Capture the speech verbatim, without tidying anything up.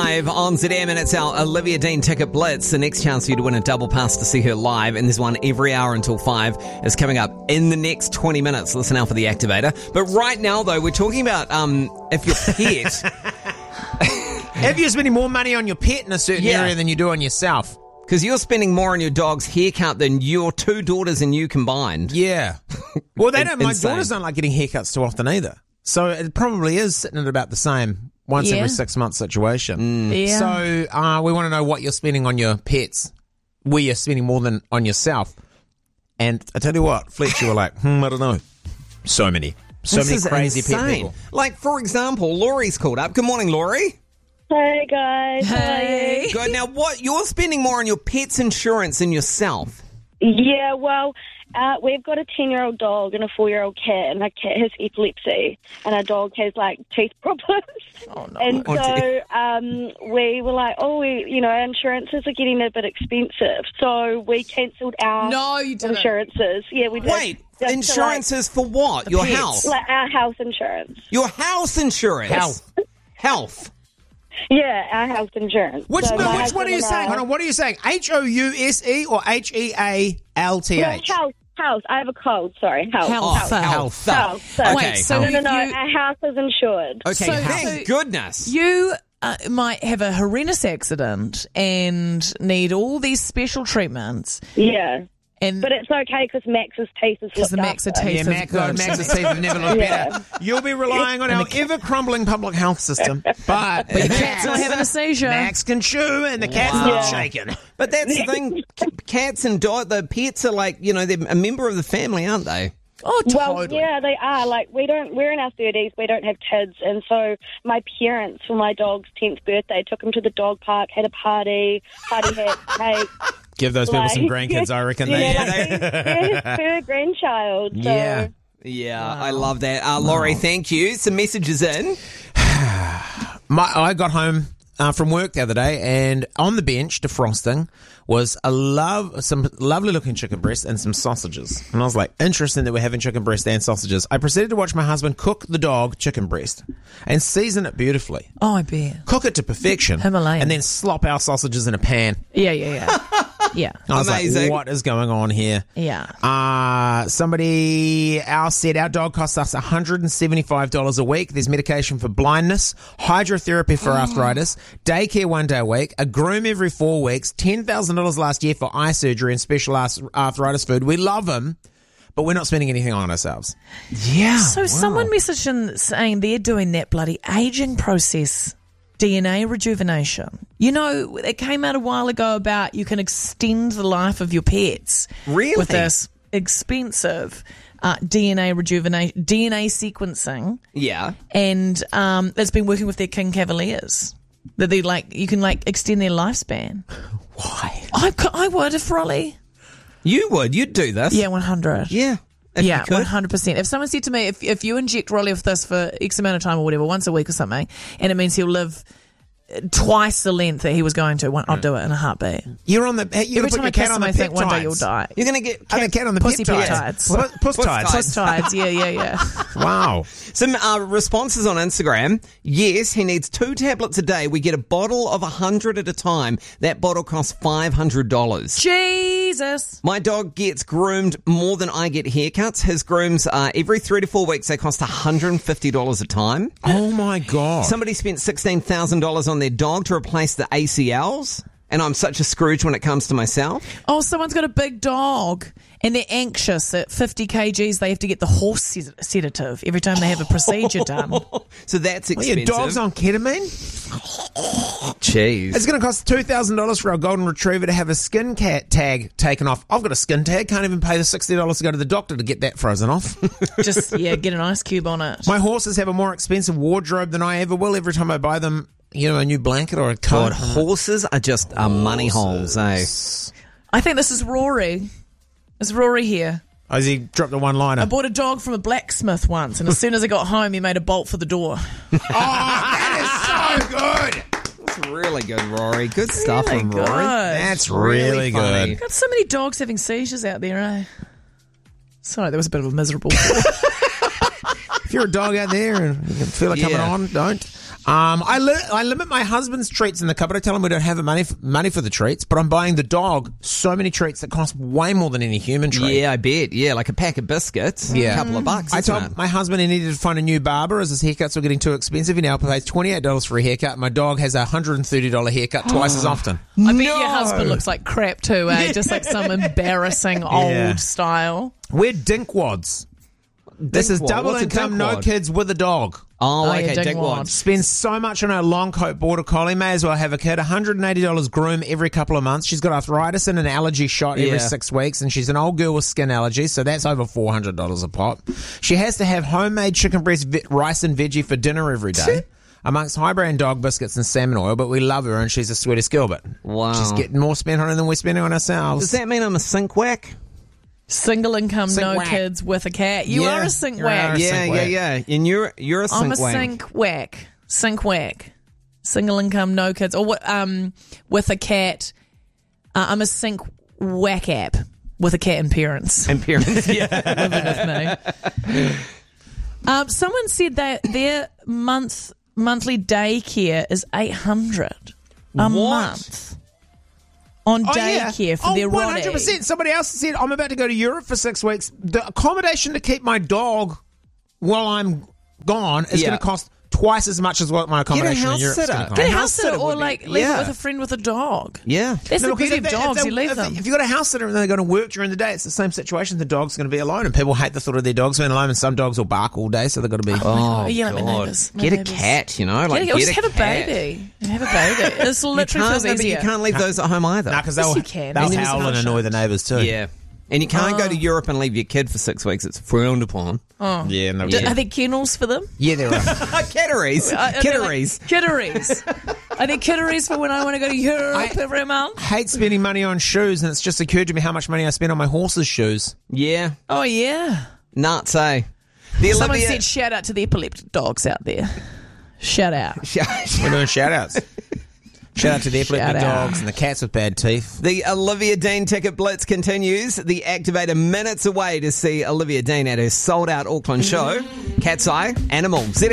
five on Z M, and it's our Olivia Dean Ticket Blitz. The next chance for you to win a double pass to see her live, and there's one every hour until five, is coming up in the next twenty minutes. Listen out for the activator. But right now, though, we're talking about um, if your pet... If you're spending more money on your pet in a certain Yeah. area than you do on yourself. Because you're spending more on your dog's haircut than your two daughters and you combined. Yeah. Well, they don't. My Insane. daughters don't like getting haircuts too often either. So it probably is sitting at about the same once Yeah. every six months situation. Yeah. So uh, we want to know what you're spending on your pets, where you're spending more than on yourself. And I tell you what, Fletch, you were like, hmm, I don't know. So many. So This many is crazy pet insane. people. Like, for example, Laurie's called up. Good morning, Laurie. Hey guys, how are you? Good. Now, what you're spending more on your pet's insurance than yourself. Yeah, well, uh, we've got a ten-year-old dog and a four-year-old cat, and our cat has epilepsy, and our dog has, like, teeth problems. Oh, no. And Oh, so um, we were like, oh, we, you know, our insurances are getting a bit expensive, so we cancelled our No, you didn't. insurances. Yeah, we did. Wait, Just to, insurances for what? Your pets. house? Like, like our house insurance. Your house insurance? Health. Health. Yeah, our health insurance. Which, So no, my which one are you husband saying? and I- Hold on, what are you saying? H O U S E or H E A L T No, H? house, house. I have a cold, sorry. House. Health. House. Health. Health. So- Okay. Wait, so No, no, no. you- Our house is insured. Okay, So- thank so- goodness. You uh, might have a horrendous accident and need all these special treatments. Yeah. And But it's okay because Max's teeth is because looked the Max after. are Yeah, teeth Max, is good. Max's teeth have never looked Yeah. better. You'll be relying on our ever-crumbling public health system. But, But your cat's not having a seizure. Max can chew and the cat's Wow. not Yeah. shaking. But that's the thing. c- Cats and dog, the pets are like, you know, they're a member of the family, aren't they? Oh, Well, totally. yeah, they are. Like, we don't, we're in our thirties, we don't have kids. And so my parents, for my dog's tenth birthday, took him to the dog park, had a party, party hat, cake. Give those people like, some grandkids, I reckon. You know, They, like, he's- they're his third grandchild. So. yeah. Yeah, I love that. Uh, Laurie, thank you. Some messages in. My, I got home uh, from work the other day, and on the bench, defrosting, was a love, some lovely looking chicken breast and some sausages. And I was like, interesting that we're having chicken breast and sausages. I proceeded to watch my husband cook the dog chicken breast and season it beautifully. Oh, I bet. Cook it to perfection. Himalayan. And then slop our sausages in a pan. Yeah, yeah, yeah. yeah. I was Amazing. like, what is going on here? Yeah. Uh, somebody else said our dog costs us one hundred seventy-five dollars a week. There's medication for blindness, hydrotherapy for arthritis, daycare one day a week, a groom every four weeks, ten thousand dollars last year for eye surgery and special arth- arthritis food. We love them, but we're not spending anything on ourselves. Yeah. So someone messaged in saying they're doing that bloody aging process, D N A rejuvenation. You know, it came out a while ago about you can extend the life of your pets. Really? With this expensive uh, D N A rejuvenation, D N A sequencing, Yeah. and um, it's been working with their King Cavaliers. That they like, you can like extend their lifespan. Why? I, cou- I would if Rolly. You would. You'd do this. Yeah, one hundred. Yeah. If yeah, you could. one hundred percent. If someone said to me, if if you inject Rolly with this for X amount of time or whatever, once a week or something, and it means he'll live twice the length that he was going to, I'd do it in a heartbeat. You're on the. You're Every put time your I kiss cat on him, the I think one day peptides. you'll die. You're going to get Have a cat on the Pussy peptides. peptides. Pu- Puss Puss tides. tides. Puss tides, yeah, yeah, yeah. Wow. some uh, responses on Instagram. Yes, he needs two tablets a day. We get a bottle of one hundred at a time. That bottle costs five hundred dollars. Jesus. My dog gets groomed more than I get haircuts. His grooms are every three to four weeks. They cost one hundred fifty dollars a time. Oh my God. Somebody spent sixteen thousand dollars on their dog to replace the A C Ls. And I'm such a Scrooge when it comes to myself. Oh, someone's got a big dog and they're anxious at fifty kilograms. They have to get the horse sed- sedative every time they have a procedure done. So that's Well, expensive. your dog's on ketamine? Jeez. It's going to cost two thousand dollars for our golden retriever to have a skin cat tag taken off. I've got a skin tag. Can't even pay the sixty dollars to go to the doctor to get that frozen off. Just, yeah, get an ice cube on it. My horses have a more expensive wardrobe than I ever will. Every time I buy them, you know, a new blanket or a coat. God, horses are just uh, money holes, eh? I think this is Rory. Is Rory here? Oh, has he dropped a one-liner? I bought a dog from a blacksmith once, and as soon as I got home, he made a bolt for the door. Oh, that is so good. That's really good, Rory. Good stuff Really from good. Rory. That's Really really, funny. good. Got so many dogs having seizures out there, eh? Sorry, that was a bit of a miserable. If you're a dog out there and you feel it coming Yeah. on, don't. Um, I, li- I limit my husband's treats in the cupboard. I tell him we don't have the money for, money for the treats, but I'm buying the dog so many treats that cost way more than any human treat. Yeah, I bet. Yeah, like a pack of biscuits. Yeah. A couple of bucks. I isn't told it? my husband he needed to find a new barber as his haircuts were getting too expensive. He now pays twenty-eight dollars for a haircut. My dog has a one hundred thirty dollars haircut twice as often. I bet your husband looks like crap too, eh? Just like some embarrassing old Yeah. style. We're dinkwads. This is Dinkwad? double What's a income, no dinkwad? kids with a dog. Oh, Oh, okay, yeah, dick dinkwad. wads. Spends so much on our long coat border collie. May as well have a kid. one hundred eighty dollars groom every couple of months. She's got arthritis and an allergy shot every Yeah. six weeks, and she's an old girl with skin allergies, so that's over four hundred dollars a pop. She has to have homemade chicken breast, ve- rice, and veggie for dinner every day. Amongst high brand dog biscuits and salmon oil, but we love her and she's the sweetest girl. But Wow. she's getting more spent on her than we're spending on ourselves. Does that mean I'm a sink whack? Single income, Sink no whack. kids with a cat. You Yeah, are a sink you are whack. a Yeah, sink yeah, whack. yeah. And you're you're a I'm sink a whack. sink whack. Sink whack. Single income, no kids. Or what? Um, with a cat. Uh, I'm a sink whack app with a cat and parents And parents. Yeah. living with me. Um, someone said that their month monthly daycare is eight hundred a What? month on Oh, daycare yeah. for oh, their one Roddy. hundred percent. Somebody else said, I'm about to go to Europe for six weeks. The accommodation to keep my dog while I'm gone is Yeah. going to cost twice as much as what my accommodation in house Europe is sitter. going to cost. Get a A house house sitter sitter or would be- like leave yeah. it with a friend with a dog. Yeah. That's No, the because beauty if of they- dogs. if You they- leave if, them. If you've got a house sitter and they're going to work during the day, it's the same situation. The dog's going to be alone, and people hate the thought of their dogs being alone, and some dogs will bark all day, so they've got to be... Oh, yeah, like my God. neighbours. My Get a neighbours. cat, you know? Like, yeah, or get just a have a cat. baby. Have a baby. It's You literally can't, feels no, but easier. you can't leave those at home either. Nah, because Yes, they'll, you can. they'll Then there's howl no and annoy the neighbours too. Yeah. And you can't Oh. go to Europe and leave your kid for six weeks. It's frowned upon. Oh. Yeah, no, Do- yeah. Are there kennels for them? yeah, there are. Kitteries. Uh, are they Kitteries. Like kitteries. Are there kitteries for when I want to go to Europe I- every month? hate spending money on shoes, and it's just occurred to me how much money I spend on my horse's shoes. Yeah. Oh, yeah. Nuts, eh? The Someone Olivia- said shout out to the epileptic dogs out there. Shout out. We're doing shout-outs. Shout out to the epileptic Shout out. dogs and the cats with bad teeth. The Olivia Dean Ticket Blitz continues. The activator minutes away to see Olivia Dean at her sold-out Auckland show. Cat's Eye, Animal. Z